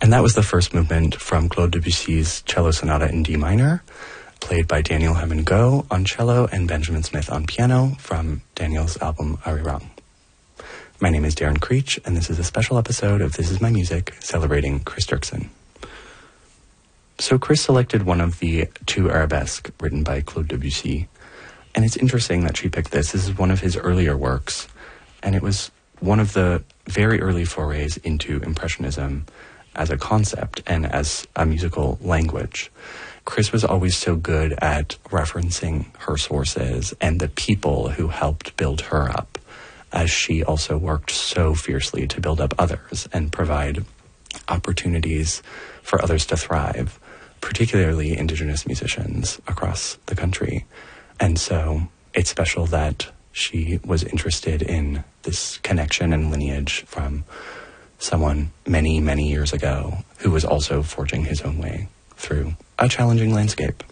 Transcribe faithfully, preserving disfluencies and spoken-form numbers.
And that was the first movement from Claude Debussy's Cello Sonata in D minor, played by Daniel Herman-Goh on cello and Benjamin Smith on piano from Daniel's album Arirang. My name is Darren Creech, and this is a special episode of This Is My Music, celebrating Chris Dirksen. So Chris selected one of the two arabesques written by Claude Debussy, and it's interesting that she picked this. This is one of his earlier works, and it was one of the very early forays into Impressionism as a concept and as a musical language. Chris was always so good at referencing her sources and the people who helped build her up, as she also worked so fiercely to build up others and provide opportunities for others to thrive, particularly Indigenous musicians across the country. And so it's special that she was interested in this connection and lineage from someone many, many years ago who was also forging his own way through a challenging landscape.